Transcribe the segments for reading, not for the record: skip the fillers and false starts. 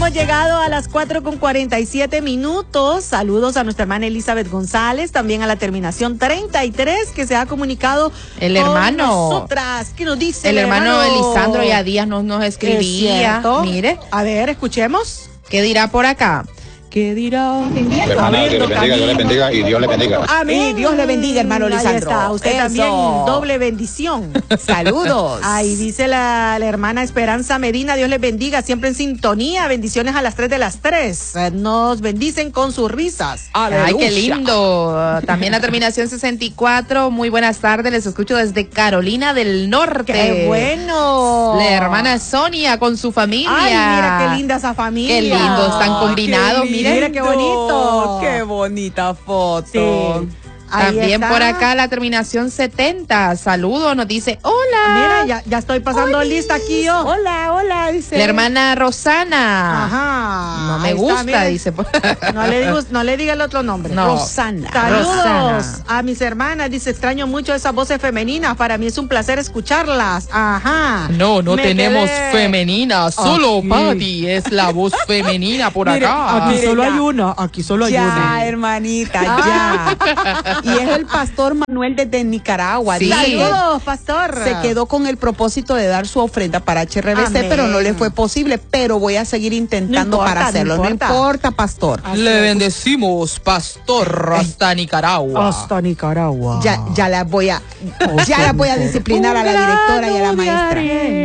hemos llegado a las 4:47. Saludos a nuestra hermana Elizabeth González, también a la terminación 33 que se ha comunicado el hermano con nosotras. ¿Qué nos dice el hermano Elisandro ya días nos escribía? Mire, a ver, escuchemos. ¿Qué dirá por acá? ¿Qué dirá? Hermana, Dios le bendiga y Dios le bendiga. Amén. Dios le bendiga, hermano Lisandro. Ahí está, usted Eso. también, doble bendición. Saludos. Ahí dice la hermana Esperanza Medina, Dios les bendiga, siempre en sintonía, bendiciones a las 3 nos bendicen con sus risas. Aleluya. Ay, qué lindo. También la terminación 64, muy buenas tardes, les escucho desde Carolina del Norte. ¡Qué bueno! La hermana Sonia con su familia. Ay, mira qué linda esa familia. Qué lindo, están combinados, Mira qué bonito. Qué bonita foto. Sí. También por acá la terminación 70. Saludos, nos dice, hola. Mira, ya estoy pasando lista aquí yo. Hola, dice. La hermana Rosana. Ajá. No me gusta, dice. No le diga el otro nombre. No. Rosana. Saludos a mis hermanas. Dice, extraño mucho esas voces femeninas. Para mí es un placer escucharlas. Ajá. No tenemos femeninas. Solo Patti es la voz femenina por acá. Aquí solo hay una. Ya, hermanita, ya. Y es el pastor Manuel desde Nicaragua. Sí. Saludos, pastor. Se quedó con el propósito de dar su ofrenda para HRBC, Amén. pero no le fue posible. Pero voy a seguir intentando para hacerlo. No importa, pastor. Le bendecimos, pastor, hasta Nicaragua. Hasta Nicaragua. Ya la voy a disciplinar a la directora y a la maestra.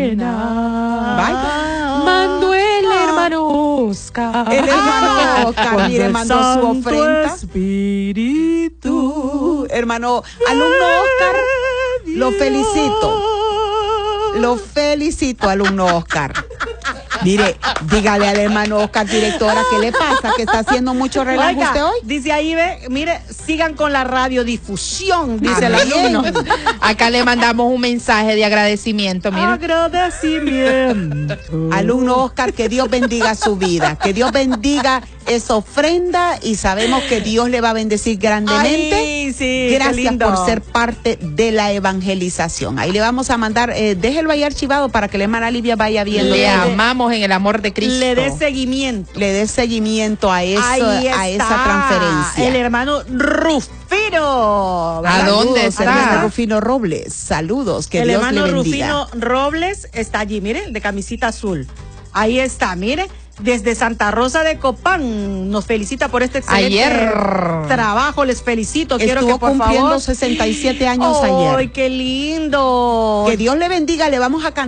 Manuel, hermano Oscar. El hermano Oscar, mire, mandó su ofrenda. Espíritu. Hermano, alumno Oscar, lo felicito, alumno Oscar. Mire, dígale al hermano Oscar, directora, ¿qué le pasa? ¿Que está haciendo mucho relajo usted hoy? Dice ahí, mire, sigan con la radiodifusión, dice el alumno. Acá le mandamos un mensaje de agradecimiento, mire. Agradecimiento. Alumno Oscar, que Dios bendiga su vida, que Dios bendiga esa ofrenda y sabemos que Dios le va a bendecir grandemente. Ay, sí, gracias por ser parte de la evangelización. Ahí le vamos a mandar, déjelo ahí archivado para que la hermana Livia vaya viendo. Le amamos en el amor de Cristo. Le dé seguimiento. Le dé seguimiento a eso, a esa transferencia. El hermano Rufino. ¿A dónde está? El hermano Rufino Robles. Saludos, que El Dios hermano le bendiga. Rufino Robles está allí, mire, de camisita azul. Ahí está, mire. Desde Santa Rosa de Copán nos felicita por este excelente trabajo, les felicito. Quiero que por cumpliendo favor 67 años ayer. ¡Ay, qué lindo! Que Dios le bendiga, le vamos a cantar.